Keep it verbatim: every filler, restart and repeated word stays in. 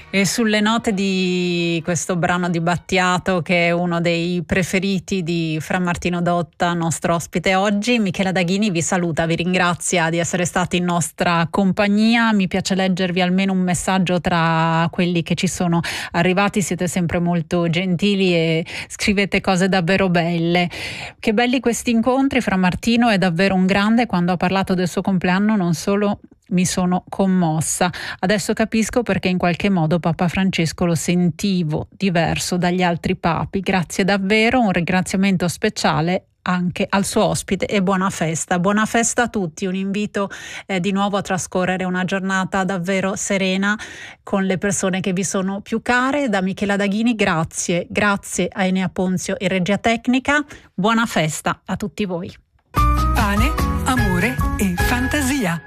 E sulle note di questo brano di Battiato, che è uno dei preferiti di Fra Martino Dotta, nostro ospite oggi, Michela Daghini vi saluta, vi ringrazia di essere stati in nostra compagnia. Mi piace leggervi almeno un messaggio tra quelli che ci sono arrivati, siete sempre molto gentili e scrivete cose davvero belle. Che belli questi incontri. Fra Martino è davvero un grande. Quando ha parlato del suo compleanno non solo mi sono commossa. Adesso capisco perché in qualche modo Papa Francesco lo sentivo diverso dagli altri papi. Grazie davvero, un ringraziamento speciale anche al suo ospite e buona festa. Buona festa a tutti, un invito eh, di nuovo a trascorrere una giornata davvero serena con le persone che vi sono più care. Da Michela Daghini, grazie, grazie a Enea Ponzio e Regia Tecnica. Buona festa a tutti voi. Pane, amore e fantasia.